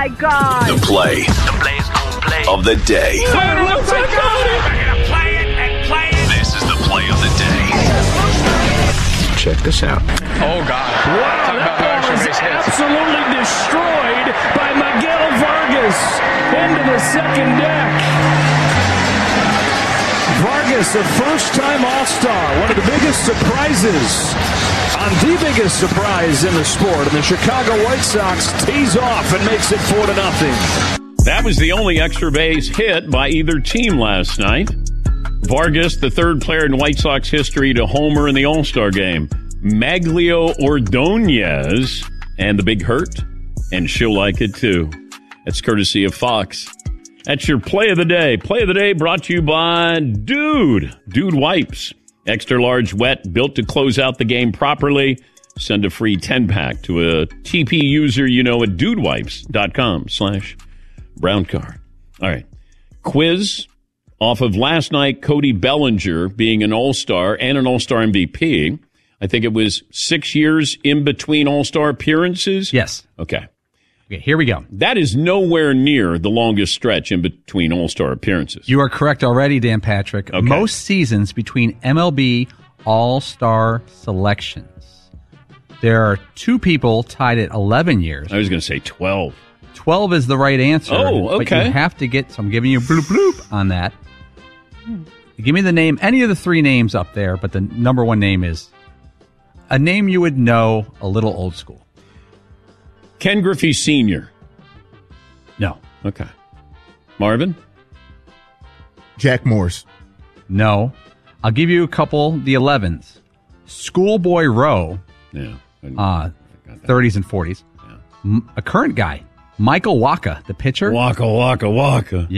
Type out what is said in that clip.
my God. The play of the day. This is the play of the day. Check this out. Oh, God. Wow, that ball is absolutely destroyed by Miguel Vargas into the second deck. Vargas, a first-time All-Star, one of the biggest surprises on the biggest surprise in the sport. And the Chicago White Sox tees off and makes it 4-0. That was the only extra base hit by either team last night. Vargas, the third player in White Sox history to homer in the All-Star game. Maglio Ordonez and the Big Hurt, and she'll like it too. That's courtesy of Fox. That's your play of the day. Play of the day brought to you by Dude Wipes. Extra large wet, built to close out the game properly. Send a free 10-pack to a TP user you know at dudewipes.com/browncar. All right. Quiz off of last night, Cody Bellinger being an All-Star and an All-Star MVP. I think it was 6 years in between All-Star appearances. Yes. Okay, here we go. That is nowhere near the longest stretch in between All-Star appearances. You are correct already, Dan Patrick. Okay. Most seasons between MLB All-Star selections. There are two people tied at 11 years. I was going to say 12. 12 is the right answer. Oh, okay. But you have to get, so I'm giving you a bloop bloop on that. Give me the name, any of the three names up there, but the number one name is a name you would know, a little old school. Ken Griffey Sr. No. Okay. Marvin? Jack Morse. No. I'll give you a couple, the 11s. Schoolboy Rowe. Yeah. 30s and 40s. Yeah. A current guy, Michael Wacha, the pitcher. Waka.